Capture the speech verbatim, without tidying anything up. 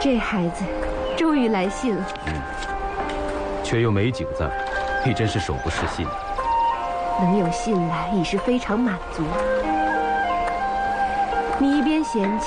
这孩子终于来信了。 嗯，却又没几个字，你真是手不释信。 能有信来已是非常满足。你一边嫌弃